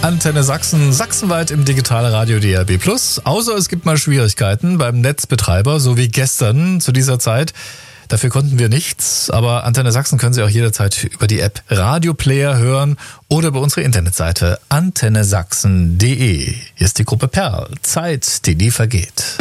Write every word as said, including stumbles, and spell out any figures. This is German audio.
Antenne Sachsen, sachsenweit im Digitalradio D A B plus. Außer es gibt mal Schwierigkeiten beim Netzbetreiber, so wie gestern zu dieser Zeit. Dafür konnten wir nichts, aber Antenne Sachsen können Sie auch jederzeit über die App Radio Player hören oder über unsere Internetseite antenne sachsen punkt de. Hier ist die Gruppe Perl. Zeit, die nie vergeht.